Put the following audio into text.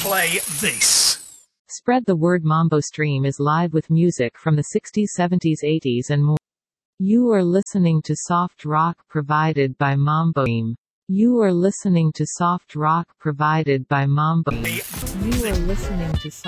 play this. Spread the word. Mambo Stream is live with music from the 60s, 70s, 80s and more. You are listening to soft rock provided by Mambo Stream. You are listening to soft rock provided by Mambo. You are listening to soft